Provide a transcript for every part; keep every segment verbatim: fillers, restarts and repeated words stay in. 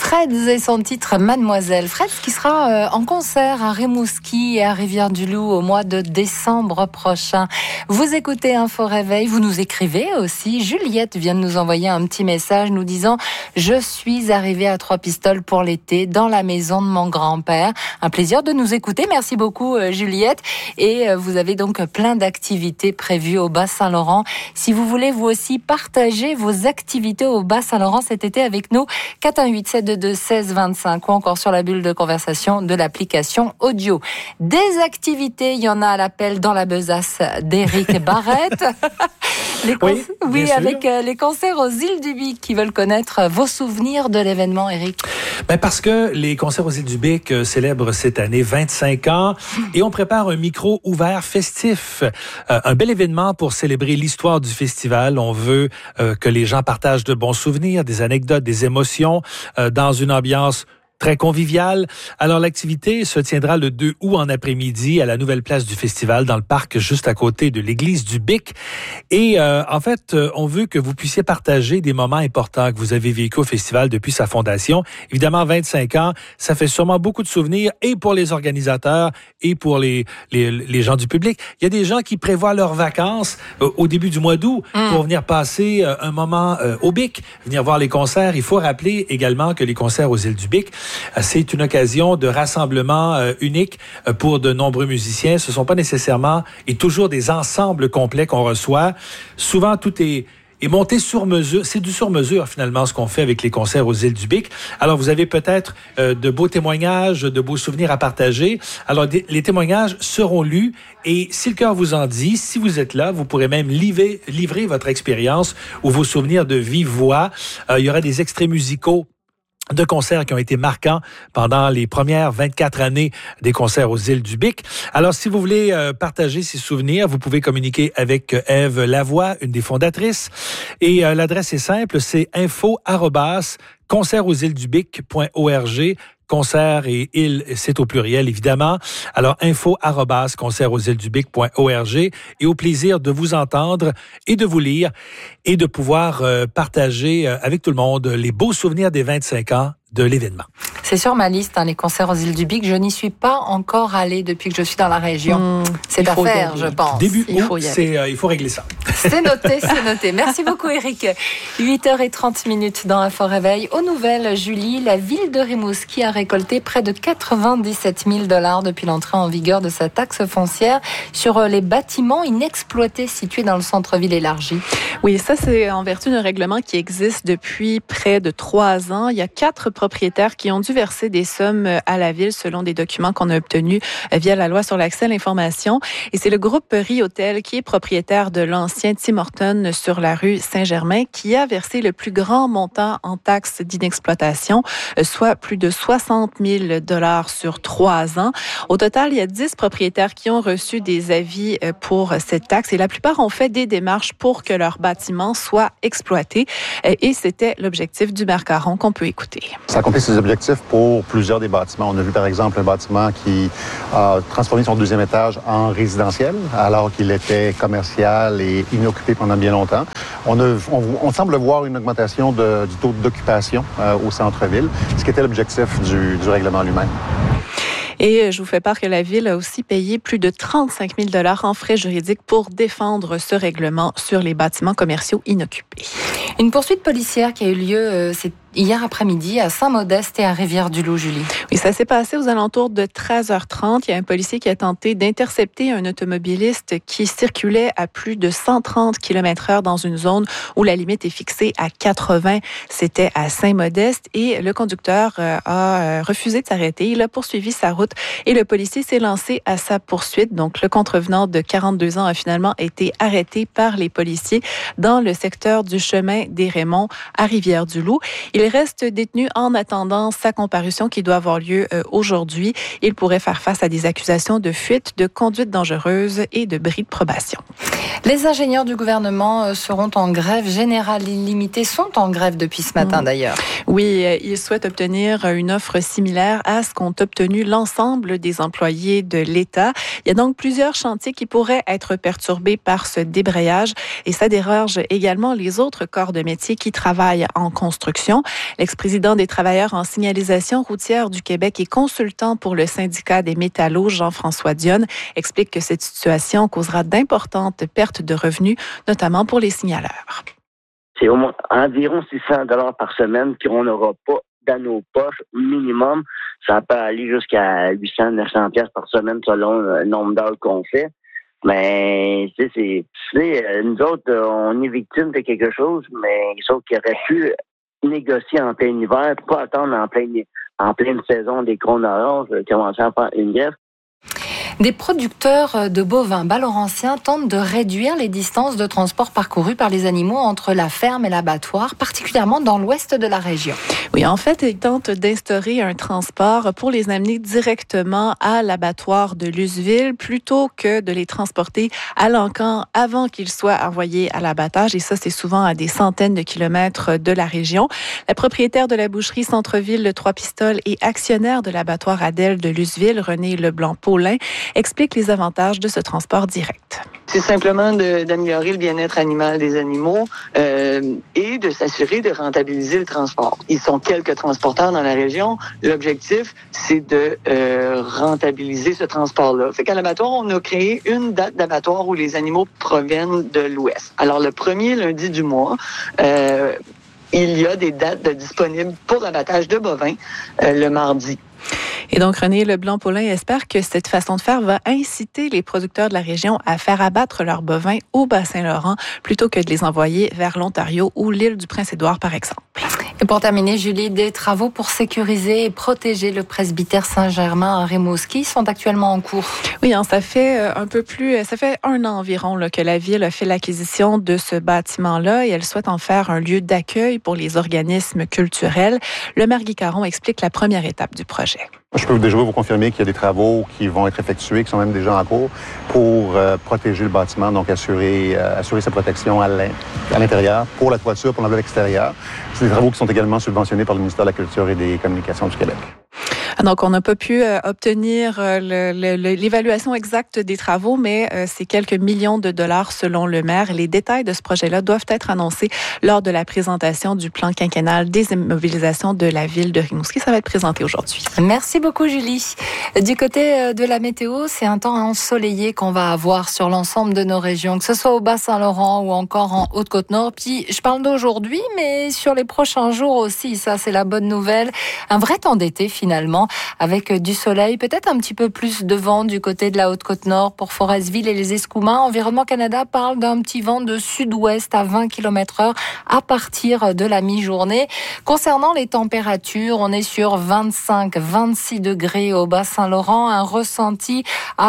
Freds et son titre Mademoiselle. Freds qui sera euh, en concert à Rimouski et à Rivière-du-Loup au mois de décembre prochain. Vous écoutez Info Réveil, vous nous écrivez aussi. Juliette vient de nous envoyer un petit message nous disant « Je suis arrivée à Trois-Pistoles pour l'été dans la maison de mon grand-père ». Un plaisir de nous écouter. Merci beaucoup euh, Juliette. Et euh, vous avez donc plein d'activités prévues au Bas-Saint-Laurent. Si vous voulez vous aussi partager vos activités au Bas-Saint-Laurent cet été avec nous, quatre un huit sept deux deux seize vingt-cinq ou encore sur la bulle de conversation de l'application audio. Des activités, il y en a à l'appel dans la besace d'Éric Barrette. Les cons- oui, oui avec euh, les concerts aux Îles du Bic qui veulent connaître vos souvenirs de l'événement, Éric. Ben parce que les concerts aux Îles du Bic euh, célèbrent cette année vingt-cinq ans et on prépare un micro ouvert festif. Euh, un bel événement pour célébrer l'histoire du festival. On veut euh, que les gens partagent de bons souvenirs, des anecdotes, des émotions euh, dans une ambiance très convivial. Alors, l'activité se tiendra le deux août en après-midi à la nouvelle place du festival dans le parc juste à côté de l'église du Bic. Et euh, en fait, on veut que vous puissiez partager des moments importants que vous avez vécu au festival depuis sa fondation. Évidemment, vingt-cinq ans, ça fait sûrement beaucoup de souvenirs et pour les organisateurs et pour les, les, les gens du public. Il y a des gens qui prévoient leurs vacances euh, au début du mois d'août mmh. pour venir passer euh, un moment euh, au Bic, venir voir les concerts. Il faut rappeler également que les concerts aux Îles du Bic, c'est une occasion de rassemblement euh, unique euh, pour de nombreux musiciens. Ce ne sont pas nécessairement et toujours des ensembles complets qu'on reçoit. Souvent, tout est est monté sur mesure. C'est du sur-mesure, finalement, ce qu'on fait avec les concerts aux Îles du Bic. Alors, vous avez peut-être euh, de beaux témoignages, de beaux souvenirs à partager. Alors, des, les témoignages seront lus et si le cœur vous en dit, si vous êtes là, vous pourrez même livrer, livrer votre expérience ou vos souvenirs de vive voix. Euh, il y aura des extraits musicaux de concerts qui ont été marquants pendant les premières vingt-quatre années des concerts aux Îles du Bic. Alors, si vous voulez euh, partager ces souvenirs, vous pouvez communiquer avec Ève Lavoie, une des fondatrices. Et euh, l'adresse est simple, c'est info arobase concert aux îles du bic point org. Concert et île, c'est au pluriel, évidemment. Alors, info arobase concert aux îles du bic point org. Et au plaisir de vous entendre et de vous lire et de pouvoir euh, partager euh, avec tout le monde les beaux souvenirs des vingt-cinq ans de l'événement. C'est sur ma liste, hein, les concerts aux Îles du Bic. Je n'y suis pas encore allée depuis que je suis dans la région. Mmh, c'est à faire, je pense. Début il faut, août, c'est, euh, il faut régler ça. C'est noté, c'est noté. Merci beaucoup, Éric. huit heures trente minutes dans Info Réveil. Aux nouvelles, Julie, la ville de Rimouski a récolté près de quatre-vingt-dix-sept mille dollars depuis l'entrée en vigueur de sa taxe foncière sur les bâtiments inexploités situés dans le centre-ville élargi. Oui, ça, c'est en vertu d'un règlement qui existe depuis près de trois ans. Il y a quatre propriétaires qui ont dû verser des sommes à la ville selon des documents qu'on a obtenus via la loi sur l'accès à l'information. Et c'est le groupe Riotel qui est propriétaire de l'ancien Tim Hortons sur la rue Saint-Germain qui a versé le plus grand montant en taxes d'inexploitation, soit plus de soixante mille dollars sur trois ans. Au total, il y a dix propriétaires qui ont reçu des avis pour cette taxe et la plupart ont fait des démarches pour que leur bâtiment soit exploité. Et c'était l'objectif du maire Caron qu'on peut écouter. Ça accomplit ses objectifs pour plusieurs des bâtiments. On a vu par exemple un bâtiment qui a transformé son deuxième étage en résidentiel alors qu'il était commercial et inoccupé pendant bien longtemps. On, a, on, on semble voir une augmentation de, du taux d'occupation euh, au centre-ville, ce qui était l'objectif du, du règlement lui-même. Et je vous fais part que la Ville a aussi payé plus de trente-cinq mille dollars en frais juridiques pour défendre ce règlement sur les bâtiments commerciaux inoccupés. Une poursuite policière qui a eu lieu euh, c'est hier après-midi à Saint-Modeste et à Rivière-du-Loup, Julie. Oui, ça s'est passé aux alentours de treize heures trente. Il y a un policier qui a tenté d'intercepter un automobiliste qui circulait à plus de cent trente kilomètres heure dans une zone où la limite est fixée à quatre-vingts. C'était à Saint-Modeste et le conducteur a refusé de s'arrêter. Il a poursuivi sa route et le policier s'est lancé à sa poursuite. Donc, le contrevenant de quarante-deux ans a finalement été arrêté par les policiers dans le secteur du chemin des Raymonds à Rivière-du-Loup. Il reste détenu en attendant sa comparution qui doit avoir lieu euh, aujourd'hui. Il pourrait faire face à des accusations de fuite, de conduite dangereuse et de bris de probation. Les ingénieurs du gouvernement seront en grève générale illimitée, sont en grève depuis ce matin mmh. d'ailleurs. Oui, ils souhaitent obtenir une offre similaire à ce qu'ont obtenu l'ensemble des employés de l'État. Il y a donc plusieurs chantiers qui pourraient être perturbés par ce débrayage et ça dérange également les autres corps de métier qui travaillent en construction. L'ex-président des travailleurs en signalisation routière du Québec et consultant pour le syndicat des métallos, Jean-François Dionne, explique que cette situation causera d'importantes pertes de revenus, notamment pour les signaleurs. C'est au moins environ six cents dollars par semaine qu'on n'aura pas dans nos poches minimum. Ça peut aller jusqu'à huit cents, neuf cents pièces par semaine selon le nombre d'heures qu'on fait. Mais tu sais, c'est, tu sais, nous autres, on est victimes de quelque chose, mais sauf qu'il aurait pu négocier en plein hiver, pas attendre en pleine en pleine saison des crônes oranges, commencer à faire une greffe. Des producteurs de bovins bas-laurentiens tentent de réduire les distances de transport parcourues par les animaux entre la ferme et l'abattoir, particulièrement dans l'ouest de la région. Oui, en fait, ils tentent d'instaurer un transport pour les amener directement à l'abattoir de Luceville plutôt que de les transporter à l'Encan avant qu'ils soient envoyés à l'abattage. Et ça, c'est souvent à des centaines de kilomètres de la région. La propriétaire de la boucherie Centre-Ville de Trois-Pistoles et actionnaire de l'abattoir Adèle de Luceville, René Leblanc-Paulin, explique les avantages de ce transport direct. C'est simplement de, d'améliorer le bien-être animal des animaux euh, et de s'assurer de rentabiliser le transport. Ils sont quelques transporteurs dans la région. L'objectif, c'est de euh, rentabiliser ce transport-là. Fait qu'à l'abattoir, on a créé une date d'abattoir où les animaux proviennent de l'Ouest. Alors, le premier lundi du mois, euh, il y a des dates de disponibles pour l'abattage de bovins euh, le mardi. Et donc, René Leblanc-Paulin espère que cette façon de faire va inciter les producteurs de la région à faire abattre leurs bovins au Bas-Saint-Laurent plutôt que de les envoyer vers l'Ontario ou l'île du Prince-Édouard, par exemple. Et pour terminer, Julie, des travaux pour sécuriser et protéger le presbytère Saint-Germain à Rimouski sont actuellement en cours. Oui, hein, ça fait un peu plus, ça fait un an environ là, que la ville a fait l'acquisition de ce bâtiment-là et elle souhaite en faire un lieu d'accueil pour les organismes culturels. Le maire Guy Caron explique la première étape du projet. Je peux déjà vous confirmer qu'il y a des travaux qui vont être effectués, qui sont même déjà en cours, pour euh, protéger le bâtiment, donc assurer, euh, assurer sa protection à l'intérieur, pour la toiture, pour l'enveloppe extérieure. C'est des travaux qui sont également subventionnés par le ministère de la Culture et des Communications du Québec. Donc, on n'a pas pu euh, obtenir euh, le, le, l'évaluation exacte des travaux, mais euh, c'est quelques millions de dollars selon le maire. Les détails de ce projet-là doivent être annoncés lors de la présentation du plan quinquennal des immobilisations de la ville de Rimouski. Ça va être présenté aujourd'hui. Merci beaucoup, Julie. Du côté de la météo, c'est un temps ensoleillé qu'on va avoir sur l'ensemble de nos régions, que ce soit au Bas-Saint-Laurent ou encore en Haute-Côte-Nord. Puis, je parle d'aujourd'hui, mais sur les prochains jours aussi, ça, c'est la bonne nouvelle. Un vrai temps d'été, finalement, avec du soleil, peut-être un petit peu plus de vent du côté de la Haute-Côte-Nord pour Forestville et les Escoumins. Environnement Canada parle d'un petit vent de sud-ouest à vingt kilomètres heure à partir de la mi-journée. Concernant les températures, on est sur vingt-cinq à vingt-six degrés au Bas-Saint-Laurent, un ressenti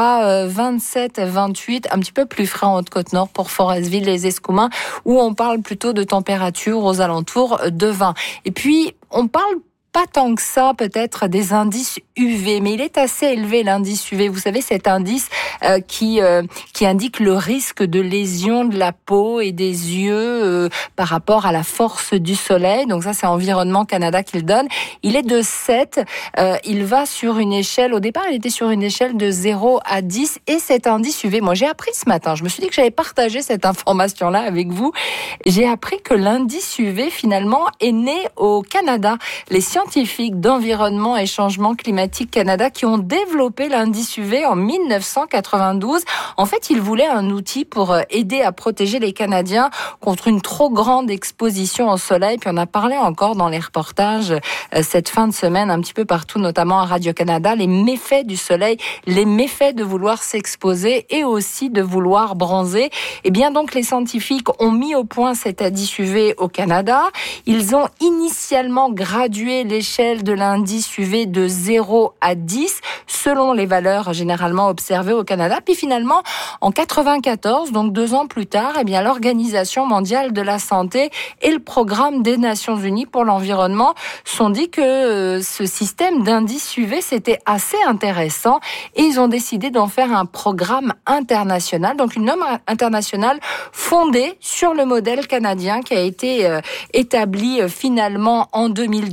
à vingt-sept à vingt-huit, un petit peu plus frais en Haute-Côte-Nord pour Forestville et les Escoumins, où on parle plutôt de températures aux alentours de vingt. Et puis, on parle pas tant que ça, peut-être, des indices U V, mais il est assez élevé, l'indice U V. Vous savez, cet indice euh, qui euh, qui indique le risque de lésion de la peau et des yeux euh, par rapport à la force du soleil. Donc ça, c'est Environnement Canada qui le donne. Il est de sept. Euh, il va sur une échelle, au départ, il était sur une échelle de zéro à dix. Et cet indice U V, moi, j'ai appris ce matin, je me suis dit que j'allais partager cette information-là avec vous. J'ai appris que l'indice U V, finalement, est né au Canada. Les scientifiques d'Environnement et Changement Climatique Canada qui ont développé l'indice U V en dix-neuf cent quatre-vingt-douze. En fait, ils voulaient un outil pour aider à protéger les Canadiens contre une trop grande exposition au soleil. Puis on a parlé encore dans les reportages cette fin de semaine, un petit peu partout, notamment à Radio-Canada, les méfaits du soleil, les méfaits de vouloir s'exposer et aussi de vouloir bronzer. Et bien donc, les scientifiques ont mis au point cet indice U V au Canada. Ils ont initialement gradué l'échelle de l'indice U V de zéro à dix, selon les valeurs généralement observées au Canada. Puis finalement, en quatre-vingt-quatorze, donc deux ans plus tard, eh bien, l'Organisation mondiale de la santé et le Programme des Nations unies pour l'environnement sont dit que euh, ce système d'indice U V, c'était assez intéressant et ils ont décidé d'en faire un programme international, donc une norme internationale fondée sur le modèle canadien qui a été euh, établi euh, finalement en deux mille deux.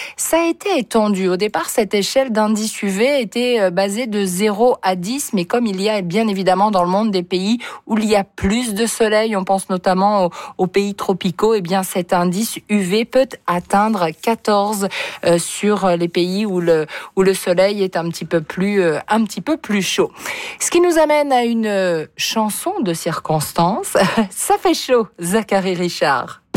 Ça a été étendu. Au départ, cette échelle d'indice U V était basée de zéro à dix, mais comme il y a bien évidemment dans le monde des pays où il y a plus de soleil, on pense notamment aux, aux pays tropicaux, eh bien cet indice U V peut atteindre quatorze euh, sur les pays où le, où le soleil est un petit peu plus, euh, un petit peu plus chaud. Ce qui nous amène à une chanson de circonstance. Ça fait chaud, Zachary Richard.